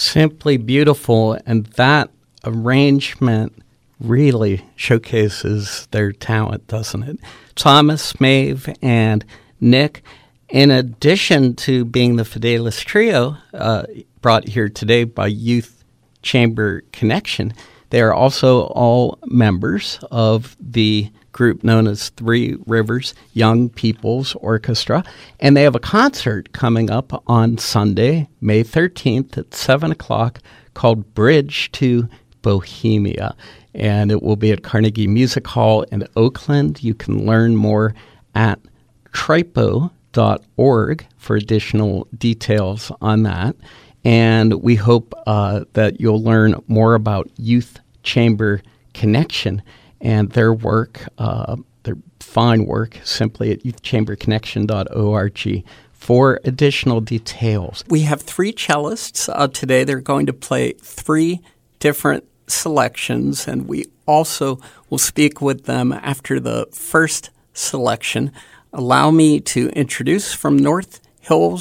Simply beautiful, and that arrangement really showcases their talent, doesn't it? Thomas, Maeve, and Nick, in addition to being the Fidelis Trio, brought here today by Youth Chamber Connection, they are also all members of the group known as Three Rivers Young People's Orchestra, and they have a concert coming up on Sunday, May 13th at 7 o'clock called Bridge to Bohemia, and it will be at Carnegie Music Hall in Oakland. You can learn more at tripo.org for additional details on that. And we hope that you'll learn more about Youth Chamber Connection and their work, their fine work, simply at youthchamberconnection.org for additional details. We have three cellists today. They're going to play three different selections, and we also will speak with them after the first selection. Allow me to introduce from North Hills